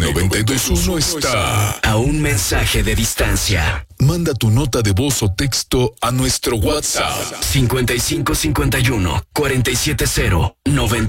92.1 está a un mensaje de distancia. Manda tu nota de voz o texto a nuestro WhatsApp 5551 470 90.